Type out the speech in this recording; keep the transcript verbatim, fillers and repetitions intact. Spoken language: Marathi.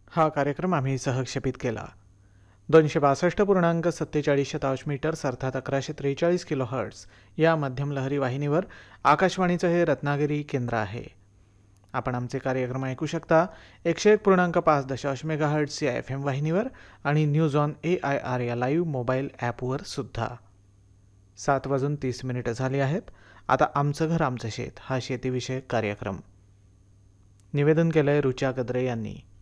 हा कार्यक्रम आम्ही सहक्षेपित केला. दोनशे बासष्ट पूर्णांक सत्तेचाळीस शतांश मीटर्स अर्थात अकराशे त्रेचाळीस किलो हर्ट्स या मध्यम लहरी वाहिनीवर आकाशवाणीचं हे रत्नागिरी केंद्र आहे. आपण आमचे कार्यक्रम ऐकू शकता एकशे एक पूर्णांक पाच दशांश मेगा हर्ट्स या एफ एम वाहिनीवर आणि news on A I R या लाईव्ह मोबाईल ॲपवर सुद्धा. सात वाजून तीस मिनिटं झाली आहेत. आता आमचं घर आमचं शेत हा शेतीविषयक कार्यक्रम निवेदन केलंय रुचा गद्रे यांनी.